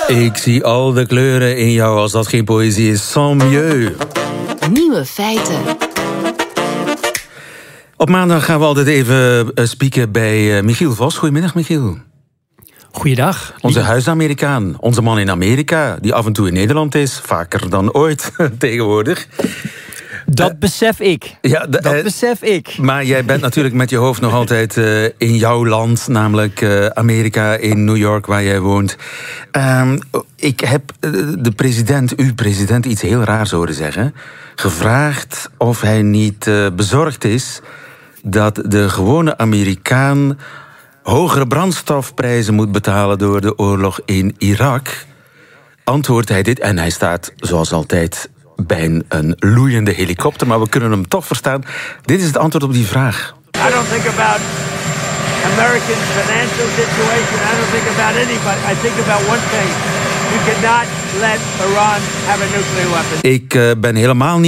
Ik zie al de kleuren in jou. Als dat geen poëzie is, sans mieux. Nieuwe feiten. Op maandag gaan we altijd even spieken bij Michiel Vos. Goedemiddag, Michiel. Goeiedag. Onze huis-Amerikaan. Onze man in Amerika, die af en toe in Nederland is. Vaker dan ooit tegenwoordig. Dat besef ik. Ja, dat besef ik. Maar jij bent natuurlijk met je hoofd nog altijd in jouw land. Namelijk Amerika, in New York, waar jij woont. Ik heb uw president, iets heel raars horen zeggen. Gevraagd of hij niet bezorgd is dat de gewone Amerikaan hogere brandstofprijzen moet betalen door de oorlog in Irak. Antwoordt hij dit, en hij staat zoals altijd bij een loeiende helikopter, maar we kunnen hem toch verstaan. Dit is het antwoord op die vraag. I don't think about American financial situation. I don't think about anybody. I think about one thing. You cannot let Iran have a nuclear weapon. Ik ben helemaal niet